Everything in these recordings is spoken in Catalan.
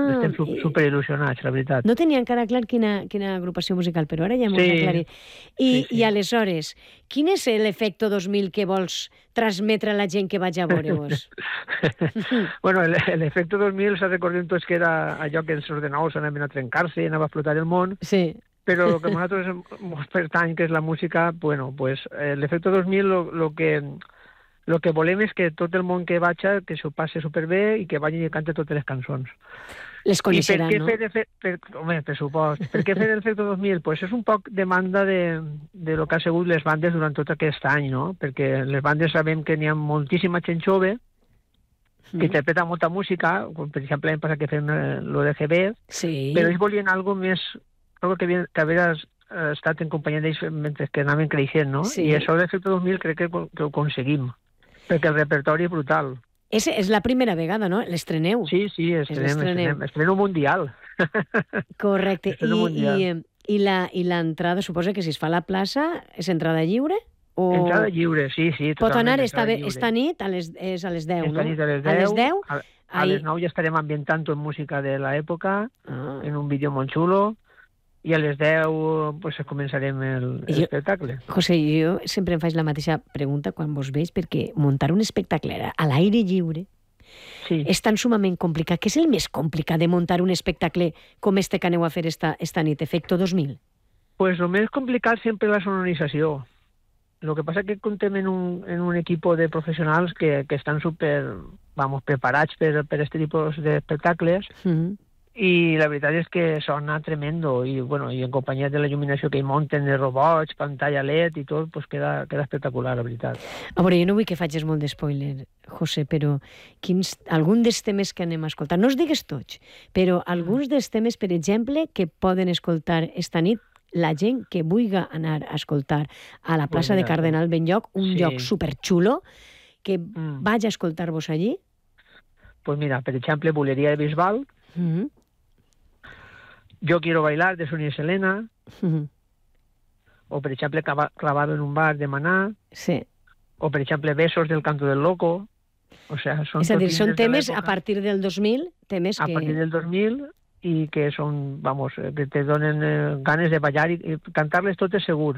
Estem superil·lusionats, la veritat. No tenia encara clar quina agrupació musical, però ara ja m'ho has aclarit. I aleshores, quin és l'Efecto 2000 que vols transmetre a la gent que vaig a veure-vos? Bueno, l'Efecto 2000, se recordem tots que era allò que els ordenadors anaven a trencar-se, anava a explotar el món, però el que a nosaltres ens pertany, que és la música, bueno, pues l'Efecto 2000 lo que volem és que tot el món que vaja, que s'ho passe superbé i que vagin i cante totes les cançons. Les coneixeran, no? Home, per supost. Per què fer l'Efecto 2000? Pues és un poc demanda de lo que ha sigut les bandes durant tot aquest any, no? Perquè les bandes sabem que n'hi ha moltíssima gent jove que interpreta molta música, com per exemple l'any passat que fem l'ODGB, però ells volien algo més, algo que havia estat en companyia d'ells mentre que anaven creixent, no? I això l'Efecto 2000 crec que ho aconseguim, perquè el repertori és brutal. És la primera vegada, no? L'estreneu. Sí, estrenem mundial. Correcte. I l'entrada, suposa que si es fa a la plaça, és entrada lliure? Entrada lliure, sí. Pot anar esta nit, és a les 10, no? Esta nit a les 10. A les 9 ja estarem ambientant en música de l'època, en un vídeo molt xulo, i a les 10 pues, començarem l'espectacle. José, jo sempre em faig la mateixa pregunta quan vos veig, perquè muntar un espectacle a l'aire lliure és tan sumament complicat. Què és el més complicat de muntar un espectacle com este que aneu a fer esta nit, Efecto 2000? Pues el més complicat sempre és la sonorització. Lo que passa que contem en un equip de professionals que estan preparats per este tipus d'espectacles, i la veritat és que sona tremendo, i en companyia de la il·luminació que hi munten, de robots, pantalla LED i tot, pues queda espectacular, la veritat. A veure, jo no vull que facis molt d'espoiler, José, però algun dels temes que anem a escoltar, no els digues tots, però alguns dels temes, per exemple, que poden escoltar esta nit la gent que vulgui anar a escoltar a la plaça de Cardenal Benlloc, un lloc superxulo, que vaig a escoltar-vos allí? Pues mira, per exemple, Bulería de Bisbal, Yo quiero bailar, de Sonia y Selena, o per exemple, Clavado en un bar, de Maná, o per exemple, Besos, del Canto del Loco. O sea, és a dir, són temes a partir del 2000, temes que... A partir del 2000, i que són, que te donen ganes de ballar i cantar-les totes segur.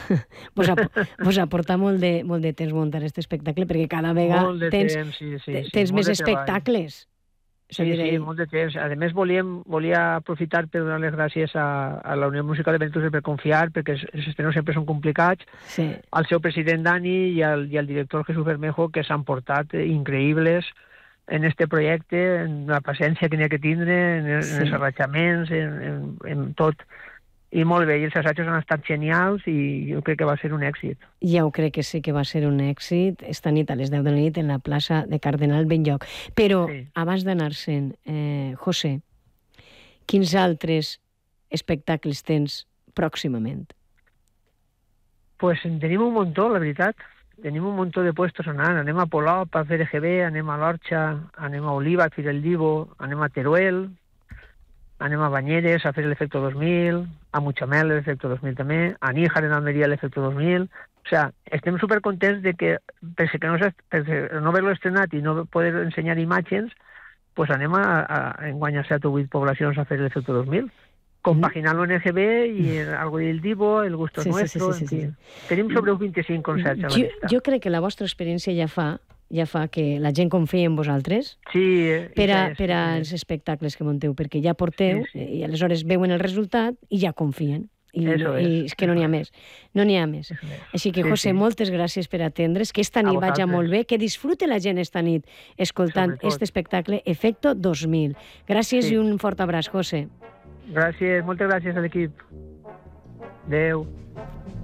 Vos aporta molt de temps muntar aquest espectacle, perquè cada vegada tens més espectacles. Sí, molt de temps. A més, volia aprofitar per donar les gràcies a la Unió Musical de Benetús per confiar, perquè els estrenos sempre són complicats, al seu president Dani i al director Jesús Bermejo, que s'han portat increïbles en este projecte, en la paciència que n'hi ha que tindre, en els arranjaments, en tot. I molt bé, i els assajos han estat genials i jo crec que va ser un èxit. Ja ho crec que sí que va ser un èxit esta nit a les 10 de la nit en la plaça de Cardenal Benlloc. Però abans d'anar-se'n, José, quins altres espectacles tens pròximament? Pues en tenim un muntó, la veritat. Tenim un muntó de puestos anant. Anem a Polop, a FDGB, anem a l'Orxa, anem a Oliva, a Fira el Divo, anem a Teruel, anem a Banyeres a fer l'Efecto 2000, a Mutxamel l'Efecto 2000 també, a Níjar en Almeria l'Efecto 2000. O sea, estem supercontents de que, per no haver-lo estrenat i no poder ensenyar imatges, pues anem a enguanyar 7 o 8 poblacions a fer l'Efecto 2000. Compaginant l'ONGB i algo del Divo, el Gusto es Nuestro, en fi. Tenim sobre uns 25 concerts a la llista. Jo crec que la vostra experiència ja fa que la gent confia en vosaltres per als espectacles que monteu, perquè ja porteu i aleshores veuen el resultat i ja confien. I és que no n'hi ha més. No n'hi ha més. Així que, José, moltes gràcies per atendre's, que esta nit vagi molt bé, que disfrute la gent esta nit escoltant aquest espectacle Efecto 2000. Gràcies i un fort abraç, José. Gràcies, moltes gràcies a l'equip. Adéu.